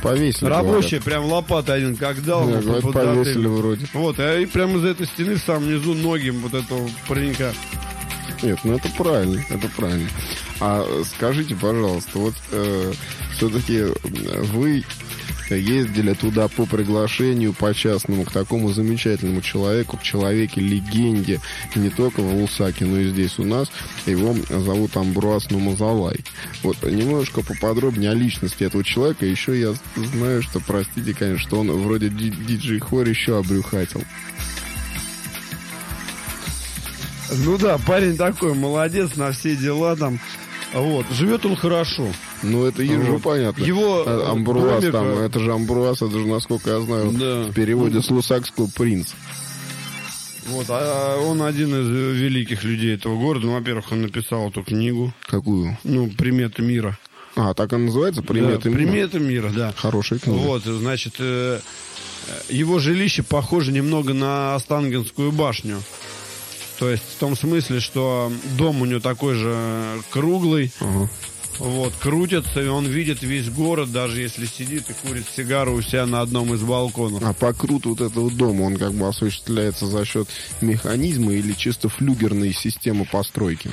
повесили. Рабочие прям лопатой один как дал. Да, говорят, повесили вроде. Вот, и прямо из этой стены в самом низу ноги вот этого паренька. Нет, ну это правильно, это правильно. А скажите, пожалуйста, вот все-таки вы ездили туда по приглашению, по частному, к такому замечательному человеку, к человеке-легенде, не только в Лусаке, но и здесь у нас. Его зовут Амбруаз Нумазалай. Вот немножко поподробнее о личности этого человека. Еще я знаю, что, простите, конечно, что он вроде диджей Хор еще обрюхатил. Ну да, парень такой, молодец, на все дела там. Вот, живет он хорошо. Ну, это ежу понятно. Его Амбруаз домик, там, это же Амбруаз, это же, насколько я знаю, да, в переводе с лусакского принц. Вот, а он один из великих людей этого города. Ну, во-первых, он написал эту книгу. Какую? Ну, «Приметы мира». А, так она называется? «Приметы мира»? «Приметы мира», да. Хорошая книга. Вот, значит, его жилище похоже немного на Останкинскую башню. То есть в том смысле, что дом у него такой же круглый, вот, крутится, и он видит весь город, даже если сидит и курит сигару у себя на одном из балконов. А покрут вот этого дома, он как бы осуществляется за счет механизма или чисто флюгерной системы постройки?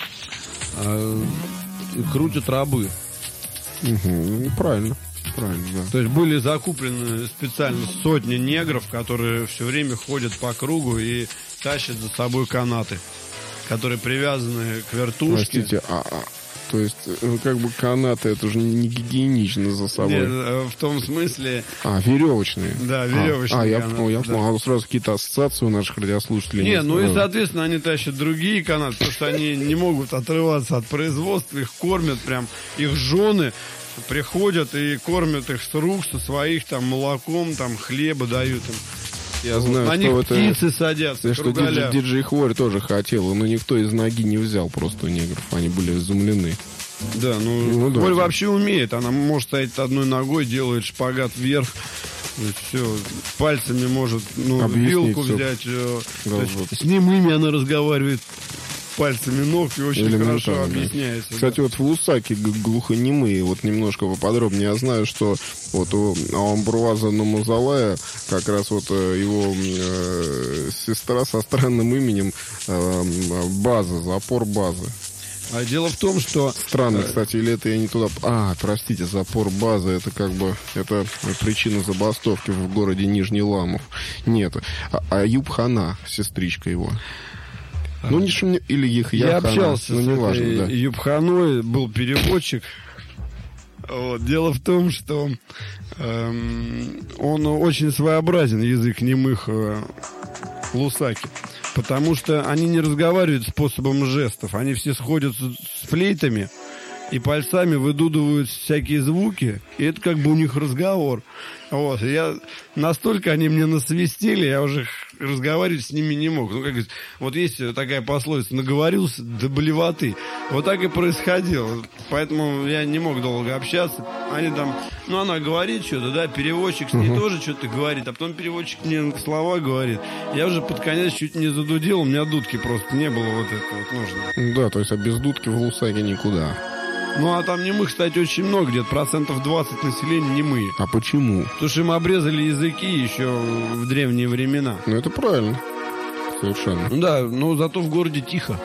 Крутят рабы. Угу, правильно. Правильно, да. То есть были закуплены специально сотни негров, которые все время ходят по кругу и тащат за собой канаты, которые привязаны к вертушке. Простите, то есть, как бы канаты, это же не гигиенично за собой. Нет, в том смысле... веревочные. Да, веревочные я канаты. понял, я понял. Сразу какие-то ассоциации у наших радиослушателей. Не, ну и, соответственно, они тащат другие канаты, потому что они не могут отрываться от производства, их кормят прям, их жены приходят и кормят их с рук, со своих там молоком, там хлеба дают им. Я знаю, на них птицы садятся, что диджей Хворь тоже хотел, но никто из ноги не взял просто у негров. Они были изумлены. Да, Хворь вообще умеет. Она может стоять одной ногой, делает шпагат вверх. Все, пальцами может вилку взять. С немыми она разговаривает пальцами ног и очень хорошо объясняется. Кстати, да. Вот в Лусаке глухонемые, вот немножко поподробнее. Я знаю, что вот у Амбруаза Нумазалая как раз вот его сестра со странным именем База, запор Базы. А дело в том, что... Странно, кстати, или это я не туда... простите, запор Базы, это как бы... Это причина забастовки в городе Нижний Ламов. Нет, Аюб-Хана, сестричка его. Или Яхья Я Хана. общался с неважно, Аюб-Ханой, был переводчик. Вот. Дело в том, что он очень своеобразен, язык немых в Лусаке. Потому что они не разговаривают способом жестов. Они все сходятся с флейтами и пальцами выдудывают всякие звуки. И это как бы у них разговор. Вот. Настолько они мне насвистели, я уже разговаривать с ними не мог. Как говорится, вот есть такая пословица: наговорился до блевоты. Вот так и происходило. Поэтому я не мог долго общаться. Они там, она говорит что-то, да, переводчик с ней тоже что-то говорит, а потом переводчик мне слова говорит. Я уже под конец чуть не задудел, у меня дудки просто не было вот это вот нужно. Да, то есть, без дудки в Лусаке никуда. А там немых, кстати, очень много, где-то 20% населения немые. А почему? Потому что им обрезали языки еще в древние времена. Это правильно. Совершенно. Да, но зато в городе тихо.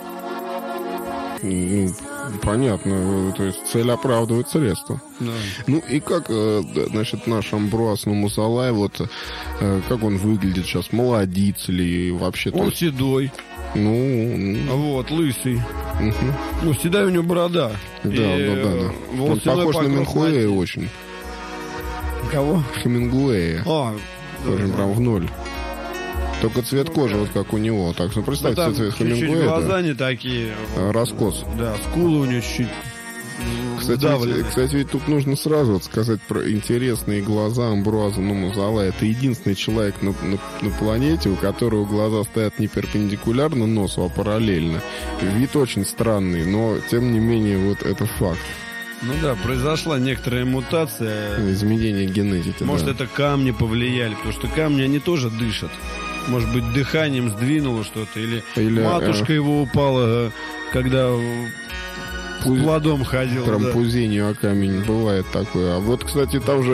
Понятно. То есть цель оправдывает средства. Да. И как, значит, наш Амбруаз Нумазалай, как он выглядит сейчас? Молодец или вообще? Он седой. Вот, лысый. Седая у него борода. Да. Он похож на Хемингуэя очень. Кого? Хемингуэя. Тоже прям в ноль. Только цвет кожи, вот как у него. Так что представьте, цвет Хемингуэя. Чуть-чуть глаза не такие. Раскос. Да, скулы у него чуть-чуть. Кстати, ведь тут нужно сразу сказать про интересные глаза Амбруаза Нумазалая. Это единственный человек на планете, у которого глаза стоят не перпендикулярно носу, а параллельно. Вид очень странный, но тем не менее вот это факт. Произошла некоторая мутация. Изменение генетики. Может, это камни повлияли, потому что камни, они тоже дышат. Может быть, дыханием сдвинуло что-то, или матушка его упала, когда с плодом ходил. Трампузению о камень, бывает такое. А вот, кстати, там же